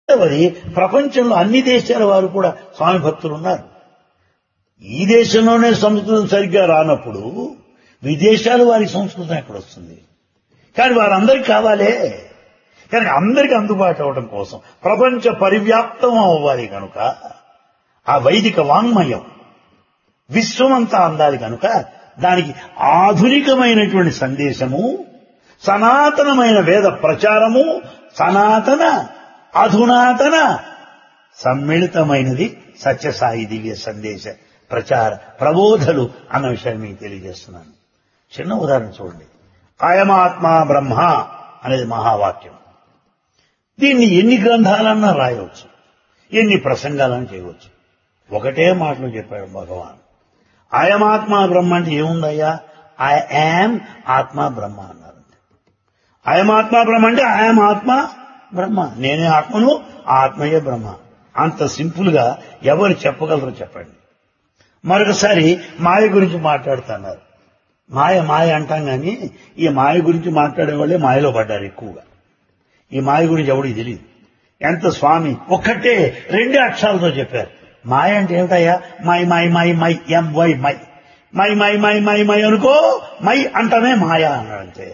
రెండవది, ప్రపంచంలో అన్ని దేశాల వారు కూడా స్వామి భక్తులు ఉన్నారు. ఈ దేశంలోనే సంస్కృతం సరిగ్గా రానప్పుడు విదేశాలు వారి సంస్కృతం ఎక్కడొస్తుంది? కానీ వారందరికీ కావాలే. కానీ అందరికీ అందుబాటు అవడం కోసం ప్రపంచ పరివ్యాప్తం అవ్వాలి కనుక ఆ వైదిక వాంగ్మయం విశ్వమంతా అందాలి కనుక దానికి ఆధునికమైనటువంటి సందేశము, సనాతనమైన వేద ప్రచారము, సనాతన అధునాతన సమ్మిళితమైనది సత్యసాయి దివ్య సందేశ ప్రచార ప్రబోధలు అన్న విషయాన్ని మీకు తెలియజేస్తున్నాను. చిన్న ఉదాహరణ చూడండి. అయమాత్మా బ్రహ్మ అనేది మహావాక్యం. దీన్ని ఎన్ని గ్రంథాలన్నా రాయవచ్చు, ఎన్ని ప్రసంగాలను చేయవచ్చు. ఒకటే మాటలో చెప్పాడు భగవాన్. అయమాత్మా బ్రహ్మ అంటే ఏముందయ్యా? ఐ యామ్ ఆత్మ బ్రహ్మ అన్నారంటే. అయమాత్మా బ్రహ్మ అంటే ఐఎమ్ ఆత్మ బ్రహ్మ, నేనే ఆత్మను, ఆత్మయే బ్రహ్మ. అంత సింపుల్ గా ఎవరు చెప్పగలరో చెప్పండి. మరొకసారి మాయ గురించి మాట్లాడుతున్నారు. మాయ మాయ అంటాం కానీ ఈ మాయ గురించి మాట్లాడే వాళ్ళే మాయలో పడ్డారు ఎక్కువగా. ఈ మాయ గురించి ఎవడికి తెలియదు. ఎంత స్వామి ఒక్కటే 2 అక్షరాలతో చెప్పారు. మాయ అంటే ఏమిటయ్యా? My my my my M why my my my my my my అనుకో, మై అంటమే మాయ అన్నాడంతే.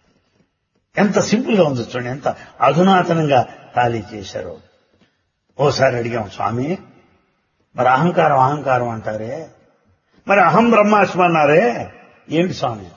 ఎంత సింపుల్ గా ఉంది చూడండి, ఎంత అధునాతనంగా తాళీ చేశారో. ఓసారి అడిగాం, స్వామి మరి అహంకారం అహంకారం అంటారే, మరి అహం బ్రహ్మాస్మి అన్నారే, ఏమిటి స్వామి?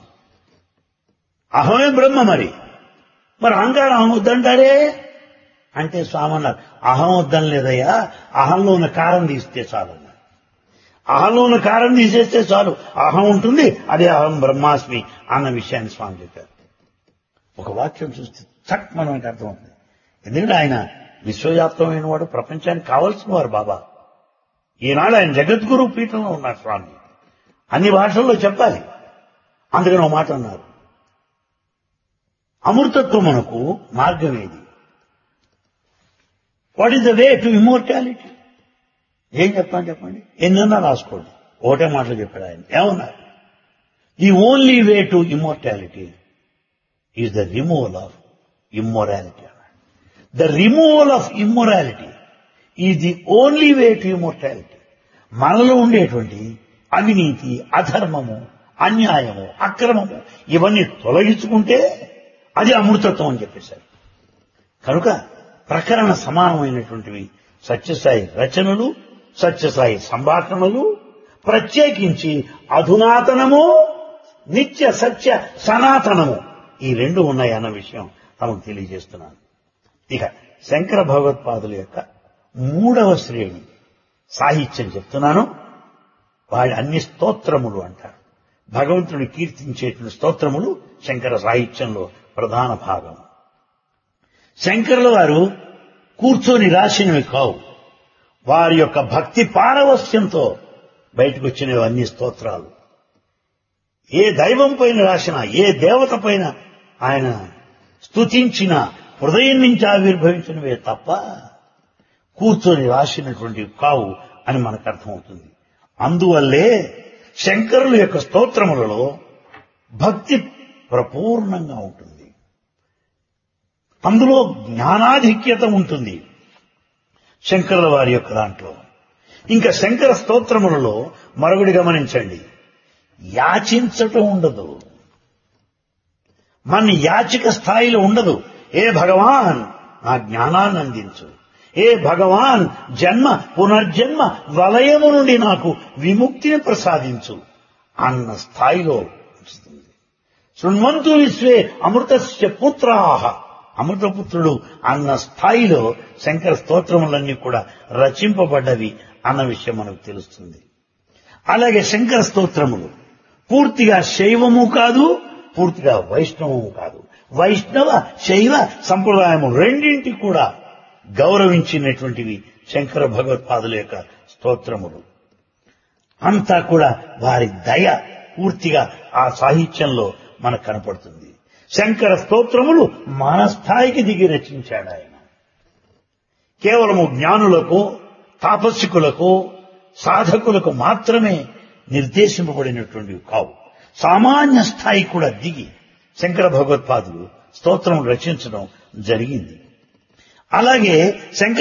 అహమే బ్రహ్మ, మరి అహంకారం అహం వద్దంటారే అంటే స్వామి అన్నారు, అహం వద్దని లేదయ్యా, అహంలో ఉన్న కారం తీస్తే చాలు అన్నారు. అహంలో ఉన్న కారం తీసేస్తే చాలు, అహం ఉంటుంది, అదే అహం బ్రహ్మాస్మి అన్న విషయాన్ని స్వామి చెప్పారు. ఒక వాక్యం చూస్తే చక్ మనకి అర్థమవుతుంది. ఎందుకంటే ఆయన విశ్వవ్యాప్తమైన వాడు, ప్రపంచానికి కావలసిన వారు బాబా. ఈనాడు ఆయన జగద్గురు పీఠంలో ఉన్నారు స్వామి. అన్ని భాషల్లో చెప్పాలి. అందుకని ఒక మాట అన్నారు, అమృతత్వమునకు మార్గం ఏది? What is the way to immortality? ఏం చెప్తాను చెప్పండి, ఎన్నన్నా రాసుకోండి. ఒకటే మాటలు చెప్పాడు ఆయన. ఏమన్నారు? The only way to immortality is the removal of immorality అన్నాడు. The removal of immorality is the only way to immortality. మనలో ఉండేటువంటి అవినీతి, అధర్మము, అన్యాయము, అక్రమము ఇవన్నీ తొలగించుకుంటే అది అమృతత్వం అని చెప్పేశారు. కనుక ప్రకరణ సమానమైనటువంటివి సత్యసాయి రచనలు, సత్యసాయి సంభాషణలు, ప్రత్యేకించి అధునాతనము, నిత్య సత్య సనాతనము ఈ 2 ఉన్నాయి అన్న విషయం తమకు తెలియజేస్తున్నాను. ఇక శంకర భగవత్పాదుల యొక్క 3వ శ్రేణి సాహిత్యం చెప్తున్నాను. వాడి అన్ని స్తోత్రములు అంటారు. భగవంతుని కీర్తించేటువంటి స్తోత్రములు శంకర సాహిత్యంలో ప్రధాన భాగం. శంకరుల వారు కూర్చొని రాసినవి కావు, వారి యొక్క భక్తి పారవస్యంతో బయటకు వచ్చినవి అన్ని స్తోత్రాలు. ఏ దైవం పైన రాసినా, ఏ దేవత పైన ఆయన స్తుతించిన హృదయం నుంచి ఆవిర్భవించినవే తప్ప కూర్చొని రాసినటువంటివి కావు అని మనకు అర్థమవుతుంది. అందువల్లే శంకరుల యొక్క స్తోత్రములలో భక్తి ప్రపూర్ణంగా ఉంటుంది, అందులో జ్ఞానాధిక్యత ఉంటుంది శంకరుల వారి యొక్క దాంట్లో. ఇంకా శంకర స్తోత్రములలో మరొకటి గమనించండి, యాచించటం ఉండదు. మన యాచిక స్థాయిలో ఉండదు. ఏ భగవాన్ నా జ్ఞానాన్ని అందించు, ఏ భగవాన్ జన్మ పునర్జన్మ వలయము నుండి నాకు విముక్తిని ప్రసాదించు అన్న స్థాయిలో ఉంచుతుంది. శృణ్వంతు విశ్వే అమృతస్య పుత్రాః, అమృతపుత్రుడు అన్న స్థాయిలో శంకర స్తోత్రములన్నీ కూడా రచింపబడ్డవి అన్న విషయం మనకు తెలుస్తుంది. అలాగే శంకర స్తోత్రములు పూర్తిగా శైవము కాదు, పూర్తిగా వైష్ణవము కాదు. వైష్ణవ శైవ సంప్రదాయము రెండింటి కూడా గౌరవించినటువంటివి శంకర భగవత్పాదుల యొక్క స్తోత్రములు. అంతా కూడా వారి దయ పూర్తిగా ఆ సాహిత్యంలో మనకు కనపడుతుంది. శంకర స్తోత్రములు మన స్థాయికి దిగి రచించాడు ఆయన. కేవలము జ్ఞానులకు, తాపస్సికులకు, సాధకులకు మాత్రమే నిర్దేశింపబడినటువంటివి కావు. సామాన్య స్థాయి కూడా దిగి శంకర భగవత్పాదులు స్తోత్రములు రచించడం జరిగింది. అలాగే శంకర